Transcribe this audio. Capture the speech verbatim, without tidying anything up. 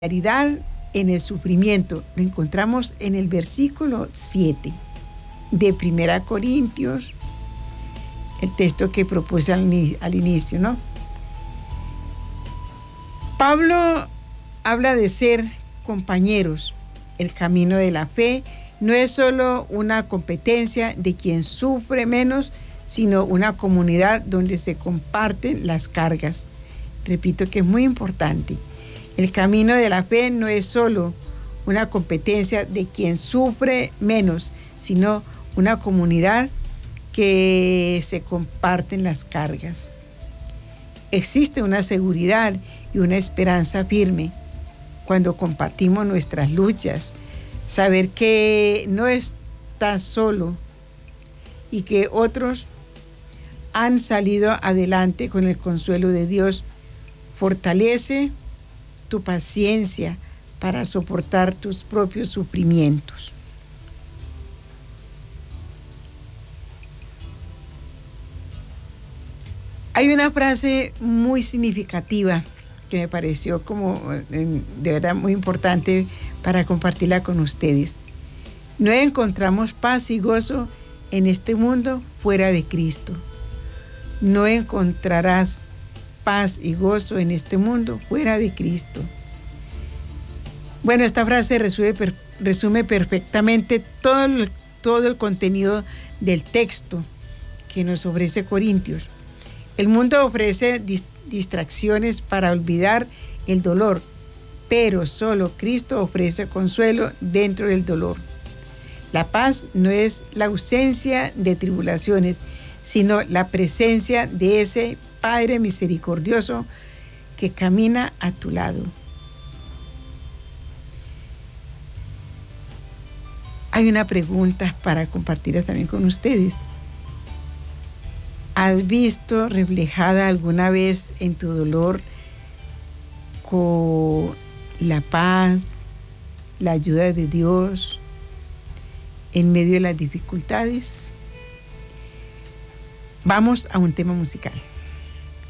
Caridad en el sufrimiento. Lo encontramos en el versículo siete de Primera Corintios, el texto que propuse al, al inicio, ¿no? Pablo habla de ser compañeros. El camino de la fe no es solo una competencia de quien sufre menos, sino una comunidad donde se comparten las cargas. Repito que es muy importante. El camino de la fe no es solo una competencia de quien sufre menos, sino una comunidad que se comparten las cargas. Existe una seguridad y una esperanza firme cuando compartimos nuestras luchas, saber que no estás solo y que otros han salido adelante con el consuelo de Dios. Fortalece tu paciencia para soportar tus propios sufrimientos. Hay una frase muy significativa que me pareció como de verdad muy importante para compartirla con ustedes. No encontramos paz y gozo en este mundo fuera de Cristo. No encontrarás paz y gozo en este mundo fuera de Cristo. Bueno, esta frase resume, per, resume perfectamente todo el, todo el contenido del texto que nos ofrece Corintios. El mundo ofrece dis, distracciones para olvidar el dolor, pero solo Cristo ofrece consuelo dentro del dolor. La paz no es la ausencia de tribulaciones, sino la presencia de ese Padre misericordioso que camina a tu lado. Hay una pregunta para compartirla también con ustedes. ¿Has visto reflejada alguna vez en tu dolor con la paz, la ayuda de Dios en medio de las dificultades? Vamos a un tema musical.